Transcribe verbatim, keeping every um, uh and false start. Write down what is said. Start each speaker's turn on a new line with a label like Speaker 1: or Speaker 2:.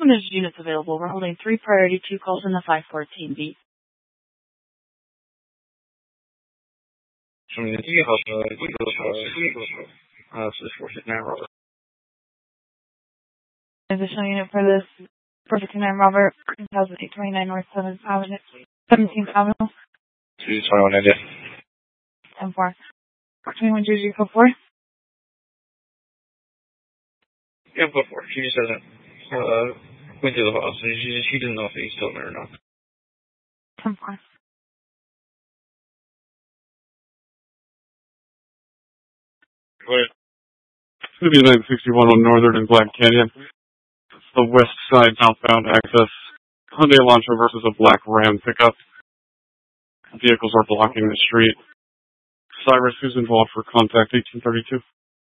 Speaker 1: one is units available. We're holding three priority two calls in the five fourteen beat.
Speaker 2: 上面第一号车，第一个车，第一个车，啊，是four six nine Robert.
Speaker 1: Additional unit for this four six nine Robert, two thousand eight twenty-nine North seventh Avenue, seventeenth Avenue.
Speaker 2: two twenty-one India.
Speaker 1: ten four. twenty-one J G code four.
Speaker 2: Yeah, code four. She just hasn't, uh, went to the house, and she, she doesn't know if he's still there or not.
Speaker 1: ten four.
Speaker 2: Go ahead.
Speaker 3: fifty-nine sixty-one on Northern and Black Canyon. It's the west side southbound access. Hyundai Elantra versus a black Ram pickup. Vehicles are blocking the street. Cyrus, who's involved for contact eighteen thirty-two.